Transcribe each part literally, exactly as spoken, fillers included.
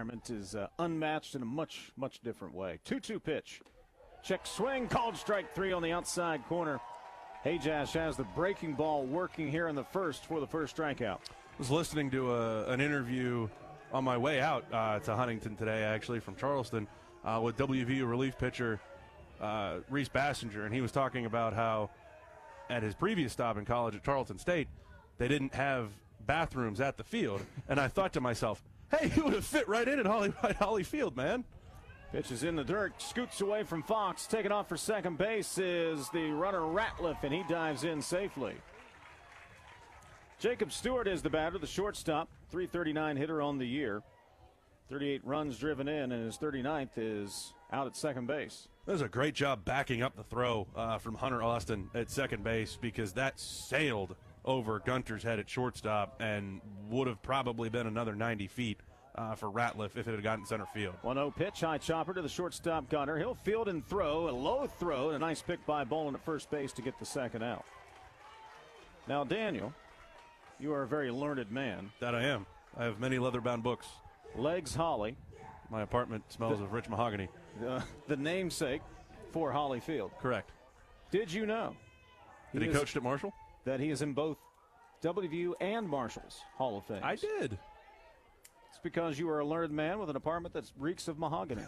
environment is uh, unmatched in a much, much different way. two two pitch. Check swing, called strike three on the outside corner. Hajash has the breaking ball working here in the first for the first strikeout. I was listening to a, an interview on my way out uh, to Huntington today, actually, from Charleston, uh, with W V U relief pitcher uh, Reese Bassinger, and he was talking about how at his previous stop in college at Tarleton State, they didn't have bathrooms at the field. And I thought to myself, hey, he would have fit right in at Holly, right, Holly Field, man. Pitch is in the dirt, scoots away from Fox. Taken off for second base is the runner Ratliff, and he dives in safely. Jacob Stewart is the batter, the shortstop, three thirty-nine hitter on the year. thirty-eight runs driven in, and his thirty-ninth is out at second base. That was a great job backing up the throw uh, from Hunter Austin at second base, because that sailed over Gunter's head at shortstop and would have probably been another ninety feet uh, for Ratliff if it had gotten center field. one oh pitch, high chopper to the shortstop Gunter. He'll field and throw, a low throw, and a nice pick by Bolin at first base to get the second out. Now, Daniel, you are a very learned man. That I am. I have many leather-bound books. Legs Holly. My apartment smells the, of rich mahogany. Uh, the namesake for Holly Field. Correct. Did you know that he, he coached at Marshall? That he is in both W V U and Marshall's Hall of Fame. I did. It's because you are a learned man with an apartment that reeks of mahogany.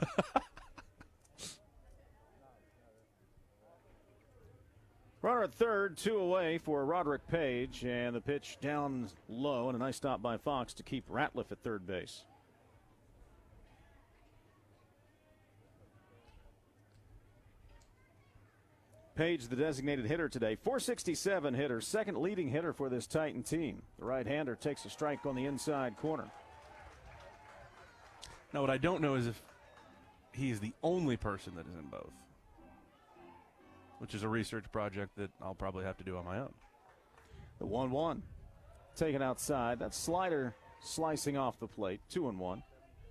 Runner at third, two away for Roderick Page, and the pitch down low, and a nice stop by Fox to keep Ratliff at third base. Page, the designated hitter today, four sixty-seven hitter, second leading hitter for this Titan team. The right-hander takes a strike on the inside corner. Now, what I don't know is if he's the only person that is in both, which is a research project that I'll probably have to do on my own. The one one taken outside. That slider slicing off the plate. two and one.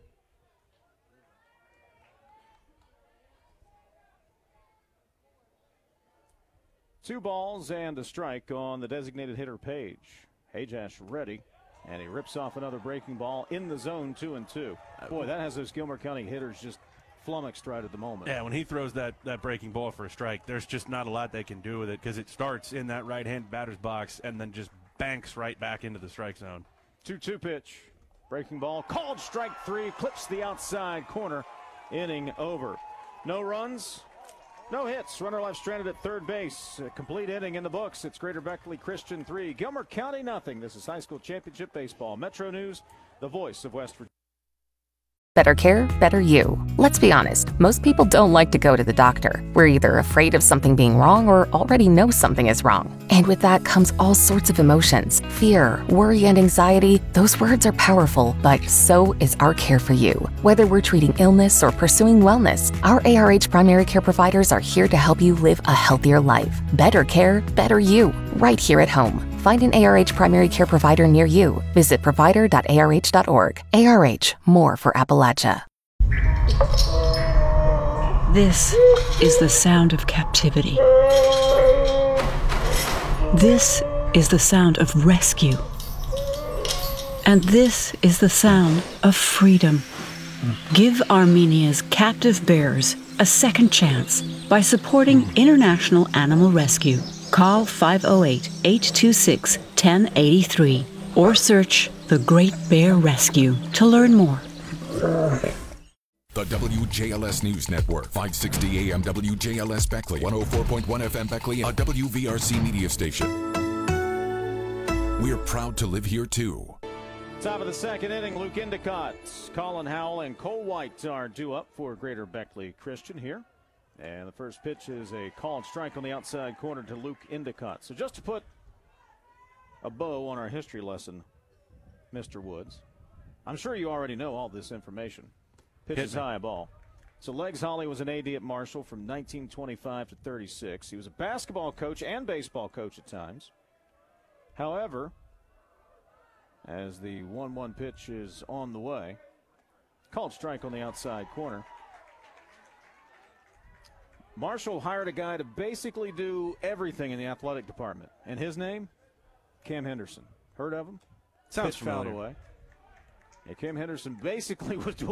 Two balls and a strike on the designated hitter Page. Hajash ready, and he rips off another breaking ball in the zone, two and two. Boy, that has those Gilmer County hitters just flummoxed right at the moment. Yeah, when he throws that, that breaking ball for a strike, there's just not a lot they can do with it, because it starts in that right-hand batter's box and then just banks right back into the strike zone. two two pitch. Breaking ball, called strike three, clips the outside corner. Inning over. No runs, no hits. Runner left stranded at third base. A complete inning in the books. It's Greater Beckley Christian three, Gilmer County nothing. This is high school championship baseball. Metro News, the voice of West Virginia. Better care, better you. Let's be honest, most people don't like to go to the doctor. We're either afraid of something being wrong or already know something is wrong. And with that comes all sorts of emotions. Fear, worry, and anxiety. Those words are powerful, but so is our care for you. Whether we're treating illness or pursuing wellness, our A R H primary care providers are here to help you live a healthier life. Better care, better you. Right here at home. Find an A R H primary care provider near you. Visit provider dot A R H dot org. A R H, more for Appalachia. This is the sound of captivity. This is the sound of rescue. And this is the sound of freedom. Give Armenia's captive bears a second chance by supporting International Animal Rescue. Call five oh eight, eight two six, one oh eight three or search The Great Bear Rescue to learn more. The W J L S News Network, five sixty A M W J L S Beckley, one oh four point one F M Beckley, a W V R C media station. We're proud to live here too. Top of the second inning, Luke Endicott, Colin Howell, and Cole White are due up for Greater Beckley Christian here. And the first pitch is a called strike on the outside corner to Luke Endicott. So just to put a bow on our history lesson, Mister Woods, I'm sure you already know all this information. Pitch is high, ball. So Legs Holly was an A D at Marshall from nineteen twenty-five to thirty-six. He was a basketball coach and baseball coach at times. However, as the one one pitch is on the way, called strike on the outside corner. Marshall hired a guy to basically do everything in the athletic department. And his name? Cam Henderson. Heard of him? Sounds Pitch fouled familiar. away. Yeah, Cam Henderson basically was